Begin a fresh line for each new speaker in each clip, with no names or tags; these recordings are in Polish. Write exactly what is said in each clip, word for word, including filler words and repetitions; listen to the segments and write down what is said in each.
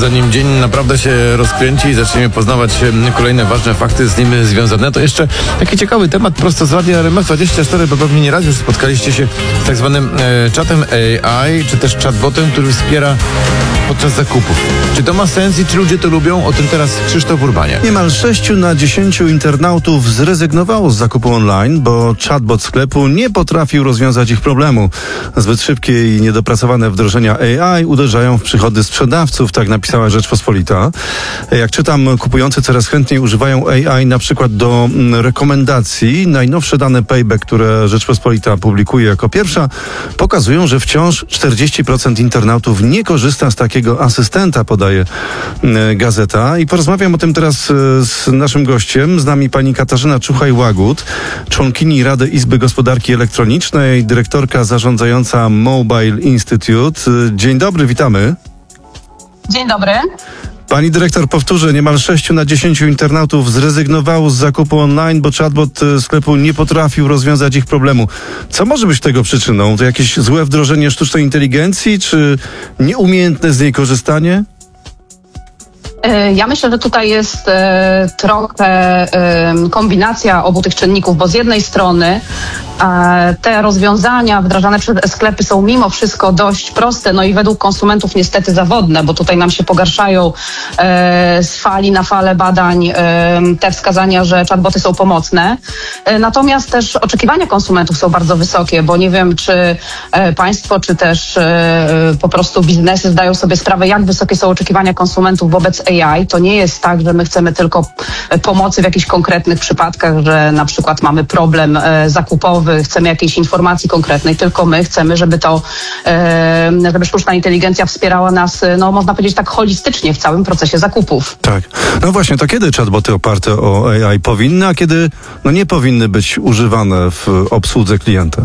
zanim dzień naprawdę się rozkręci i zaczniemy poznawać kolejne ważne fakty z nim związane, to jeszcze taki ciekawy temat prosto z Radia R M F dwadzieścia cztery, bo pewnie nieraz już spotkaliście się z tak zwanym e, czatem A I, czy też chatbotem, który wspiera podczas zakupów. Czy to ma sens i czy ludzie to lubią? O tym teraz Krzysztof Urbaniak.
Niemal sześciu na dziesięciu internautów zrezygnowało z zakupu online, bo chatbot sklepu nie potrafił rozwiązać ich problemu. Zbyt szybkie i niedopracowane wdrożenia A I uderzają w przychody sprzedawców, tak napisała Rzeczpospolita. Jak czytam, kupujący coraz chętniej używają A I na przykład do rekomendacji. Najnowsze dane Payback, które Rzeczpospolita publikuje jako pierwsza, pokazują, że wciąż czterdzieści procent internautów nie korzysta z takiego asystenta, podaje gazeta. I porozmawiam o tym teraz z naszym gościem. Z nami pani Katarzyna Czuchaj-Łagut, członkini Rady Izby Gospodarki Elektronicznej, dyrektorka zarządzająca Mobile Institute. Dzień dobry, witamy.
Dzień dobry.
Pani dyrektor, powtórzę, niemal sześciu na dziesięciu internautów zrezygnowało z zakupu online, bo chatbot sklepu nie potrafił rozwiązać ich problemu. Co może być tego przyczyną? To jakieś złe wdrożenie sztucznej inteligencji, czy nieumiejętne z niej korzystanie?
Ja myślę, że tutaj jest e, trochę e, kombinacja obu tych czynników, bo z jednej strony e, te rozwiązania wdrażane przez sklepy są mimo wszystko dość proste, no i według konsumentów niestety zawodne, bo tutaj nam się pogarszają e, z fali na falę badań e, te wskazania, że chatboty są pomocne. E, natomiast też oczekiwania konsumentów są bardzo wysokie, bo nie wiem, czy e, państwo, czy też e, po prostu biznesy zdają sobie sprawę, jak wysokie są oczekiwania konsumentów wobec A I. To nie jest tak, że my chcemy tylko pomocy w jakichś konkretnych przypadkach, że na przykład mamy problem e, zakupowy, chcemy jakiejś informacji konkretnej, tylko my chcemy, żeby to, e, żeby sztuczna inteligencja wspierała nas, no można powiedzieć tak holistycznie w całym procesie zakupów.
Tak. No właśnie, to kiedy chatboty oparte o A I powinny, a kiedy no nie powinny być używane w obsłudze klienta?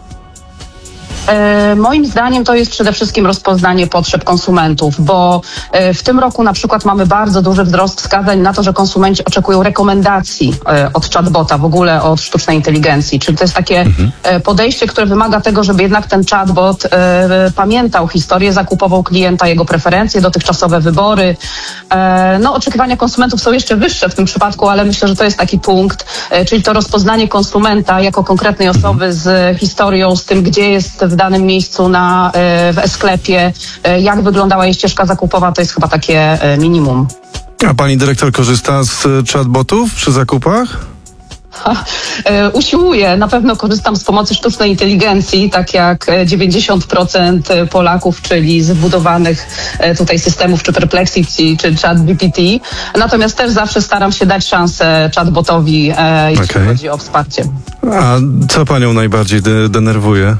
E, moim zdaniem to jest przede wszystkim rozpoznanie potrzeb konsumentów, bo e, w tym roku na przykład mamy bardzo duży wzrost wskazań na to, że konsumenci oczekują rekomendacji e, od chatbota, w ogóle od sztucznej inteligencji. Czyli to jest takie mhm. e, podejście, które wymaga tego, żeby jednak ten chatbot e, pamiętał historię zakupową klienta, jego preferencje, dotychczasowe wybory. E, no oczekiwania konsumentów są jeszcze wyższe w tym przypadku, ale myślę, że to jest taki punkt, e, czyli to rozpoznanie konsumenta jako konkretnej osoby z historią, z tym, gdzie jest w danym miejscu na, w e-sklepie, jak wyglądała jej ścieżka zakupowa, to jest chyba takie minimum.
A pani dyrektor korzysta z chatbotów przy zakupach?
Usiłuję. Na pewno korzystam z pomocy sztucznej inteligencji, tak jak dziewięćdziesiąt procent Polaków, czyli z wbudowanych tutaj systemów, czy Perplexity, czy ChatGPT. Natomiast też zawsze staram się dać szansę chatbotowi, jeśli okay. chodzi o wsparcie.
A co panią najbardziej de- denerwuje?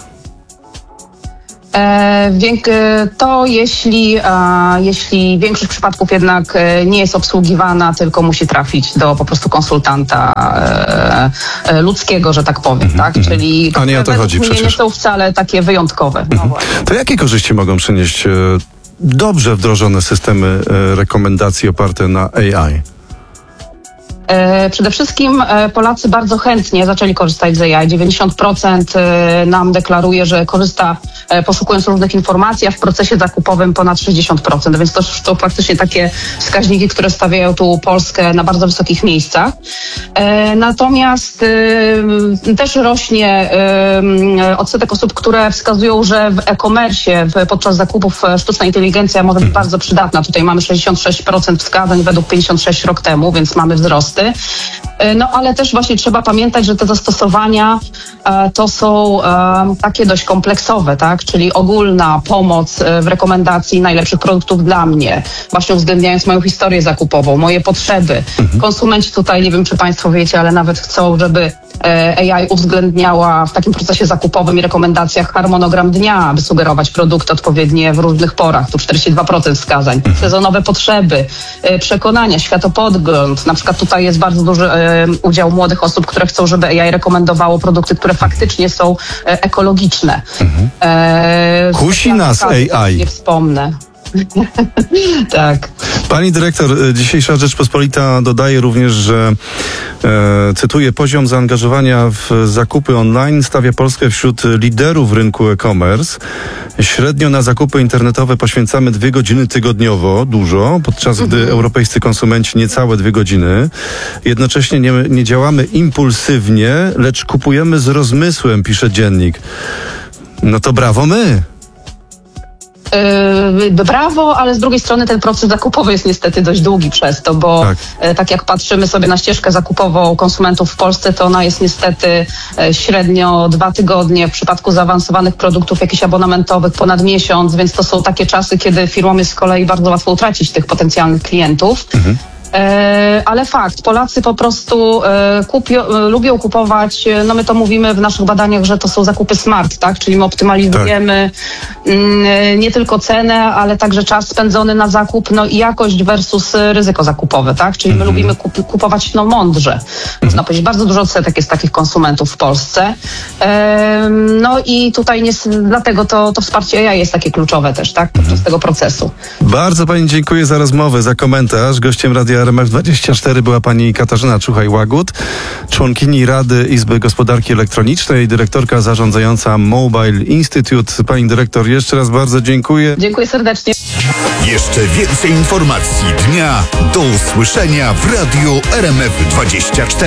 To jeśli, jeśli większość przypadków jednak nie jest obsługiwana, tylko musi trafić do po prostu konsultanta ludzkiego, że tak powiem, mm-hmm, tak? Czyli
a nie o to chodzi przecież.
Nie są wcale takie wyjątkowe.
Mm-hmm. No to jakie korzyści mogą przynieść dobrze wdrożone systemy rekomendacji oparte na A I?
Przede wszystkim Polacy bardzo chętnie zaczęli korzystać z A I. dziewięćdziesiąt procent nam deklaruje, że korzysta poszukując różnych informacji, a w procesie zakupowym ponad sześćdziesiąt procent, więc to, to praktycznie takie wskaźniki, które stawiają tu Polskę na bardzo wysokich miejscach. Natomiast też rośnie odsetek osób, które wskazują, że w e-commerce podczas zakupów sztuczna inteligencja może być bardzo przydatna. Tutaj mamy sześćdziesiąt sześć procent wskazań według pięćdziesiąt sześć rok temu, więc mamy wzrost. No ale też właśnie trzeba pamiętać, że te zastosowania e, to są e, takie dość kompleksowe, tak? Czyli ogólna pomoc e, w rekomendacji najlepszych produktów dla mnie, właśnie uwzględniając moją historię zakupową, moje potrzeby. Mhm. Konsumenci tutaj, nie wiem czy państwo wiecie, ale nawet chcą, żeby e, A I uwzględniała w takim procesie zakupowym i rekomendacjach harmonogram dnia, aby sugerować produkty odpowiednie w różnych porach. Tu czterdzieści dwa procent wskazań. Mhm. Sezonowe potrzeby, e, przekonania, światopodgląd. Na przykład tutaj jest bardzo duży e, udział młodych osób, które chcą, żeby A I rekomendowało produkty, które faktycznie są e, ekologiczne.
Mhm. E, Kusi nas A I.
Nie wspomnę. Tak.
Pani dyrektor, dzisiejsza Rzeczpospolita dodaje również, że e, cytuję, poziom zaangażowania w zakupy online stawia Polskę wśród liderów rynku e-commerce. Średnio na zakupy internetowe poświęcamy dwie godziny tygodniowo, dużo, podczas gdy
Mhm.
europejscy konsumenci niecałe dwie godziny. Jednocześnie nie, nie działamy impulsywnie, lecz kupujemy z rozmysłem, pisze dziennik. No to brawo my.
Yy, Brawo, ale z drugiej strony ten proces zakupowy jest niestety dość długi przez to, bo
Tak.
tak, tak jak patrzymy sobie na ścieżkę zakupową konsumentów w Polsce, to ona jest niestety e, średnio dwa tygodnie, w przypadku zaawansowanych produktów jakichś abonamentowych ponad miesiąc, więc to są takie czasy, kiedy firmom jest z kolei bardzo łatwo utracić tych potencjalnych klientów. Mhm. E, ale fakt, Polacy po prostu e, kupio, e, lubią kupować, e, no my to mówimy w naszych badaniach, że to są zakupy smart, tak? Czyli my optymalizujemy mm, nie tylko cenę, ale także czas spędzony na zakup, no i jakość versus ryzyko zakupowe, tak? Czyli my lubimy kup, kupować no mądrze. Można powiedzieć, bardzo dużo odsetek jest takich konsumentów w Polsce. E, no i tutaj nie, dlatego to, to wsparcie A I jest takie kluczowe też, tak? Podczas tego procesu.
Bardzo pani dziękuję za rozmowę, za komentarz. Gościem Radia R M F dwadzieścia cztery była pani Katarzyna Czuchaj-Łagut, członkini Rady Izby Gospodarki Elektronicznej, dyrektorka zarządzająca Mobile Institute. Pani dyrektor, jeszcze raz bardzo dziękuję.
Dziękuję serdecznie.
Jeszcze więcej informacji dnia do usłyszenia w Radiu R M F dwadzieścia cztery.